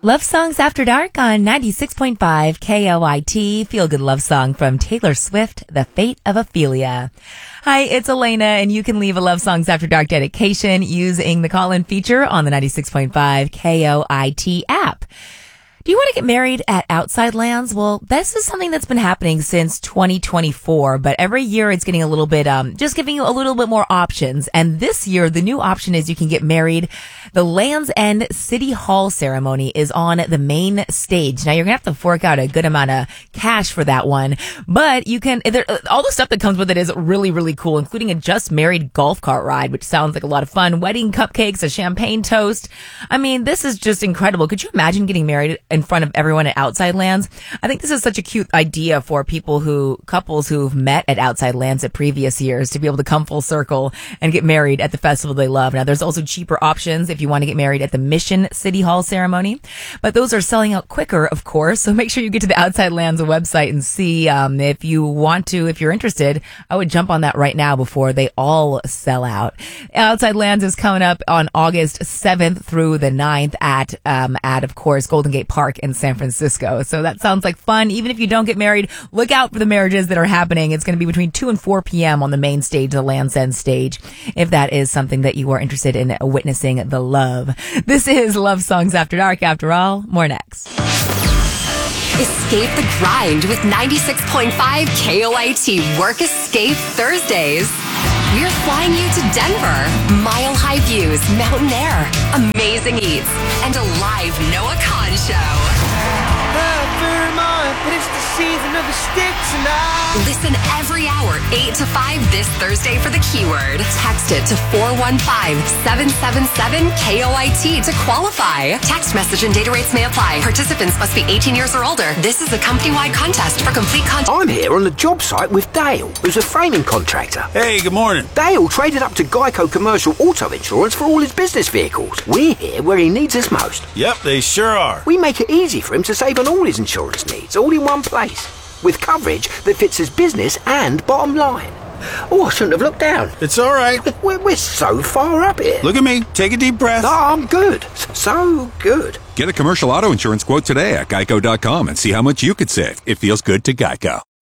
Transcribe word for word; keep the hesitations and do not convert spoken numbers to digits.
Love Songs After Dark on ninety-six point five K O I T. Feel good love song from Taylor Swift, The Fate of Ophelia. Hi, it's Elena, and you can leave a Love Songs After Dark dedication using the call-in feature on the ninety-six point five K O I T app. Do you want to get married at Outside Lands? Well, this is something that's been happening since twenty twenty-four, but every year it's getting a little bit, um, just giving you a little bit more options. And this year, the new option is you can get married. The Land's End City Hall ceremony is on the main stage. Now, you're going to have to fork out a good amount of cash for that one, but you can, there, all the stuff that comes with it is really, really cool, including a just married golf cart ride, which sounds like a lot of fun, wedding cupcakes, a champagne toast. I mean, this is just incredible. Could you imagine getting married in front of everyone at Outside Lands? I think this is such a cute idea for people who, couples who've met at Outside Lands at previous years to be able to come full circle and get married at the festival they love. Now, there's also cheaper options if you want to get married at the Mission City Hall ceremony, but those are selling out quicker, of course. So make sure you get to the Outside Lands website and see um, if you want to, if you're interested. I would jump on that right now before they all sell out. Outside Lands is coming up on August seventh through the ninth at, um, at, of course, Golden Gate Park in San Francisco. So that sounds like fun. Even if you don't get married, look out for the marriages that are happening. It's going to be between two and four p.m. on the main stage, the Land's End stage, if that is something that you are interested in witnessing the love. This is Love Songs After Dark. After all, more next. Escape the grind with ninety-six point five K O I T Work Escape Thursdays. We're flying you to Denver. Mile high views, mountain air, amazing eats, and a live Noah Khan show. It's the season of the sticks and I... Listen every hour, eight to five this Thursday for the keyword. Text it to four one five, seven seven seven K O I T to qualify. Text message and data rates may apply. Participants must be eighteen years or older. This is a company-wide contest. For complete content... I'm here on the job site with Dale, who's a framing contractor. Hey, good morning. Dale traded up to Geico Commercial Auto Insurance for all his business vehicles. We're here where he needs us most. Yep, they sure are. We make it easy for him to save on all his insurance needs, all in one place, with coverage that fits his business and bottom line. Oh, I shouldn't have looked down. It's all right. We're, we're so far up here. Look at me. Take a deep breath. Oh, I'm good. So good. Get a commercial auto insurance quote today at geico dot com and see how much you could save. It feels good to Geico.